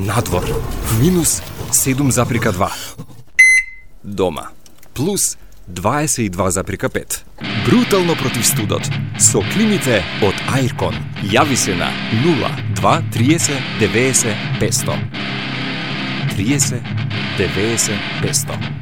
Надвор минус 7,2. Дома плюс 22,5. Брутално против студот со климите од Aircon. Јави се на 02 30 90 500. 30 90 500.